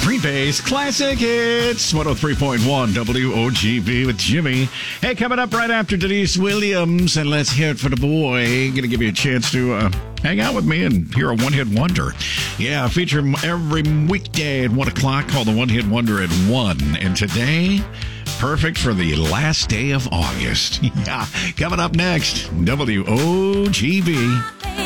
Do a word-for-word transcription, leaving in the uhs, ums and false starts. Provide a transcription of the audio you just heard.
Green Bay's Classic Hits, one oh three point one W O G B with Jimmy. Hey, coming up right after Denise Williams, and let's hear it for the boy. Going to give you a chance to uh, hang out with me and hear a one-hit wonder. Yeah, I feature him every weekday at one o'clock called the One Hit Wonder at one. And today, perfect for the last day of August. Yeah, coming up next, W O G B.